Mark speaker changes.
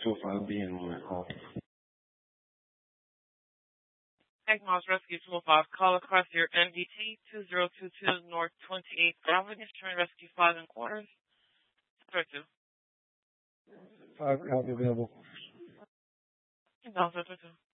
Speaker 1: 205B and one call.
Speaker 2: Egmont Rescue 205, call across your NDT 2022 North 28th Avenue, Train Rescue 5 and quarters. 32.
Speaker 1: 5 copy available.
Speaker 2: No, 32.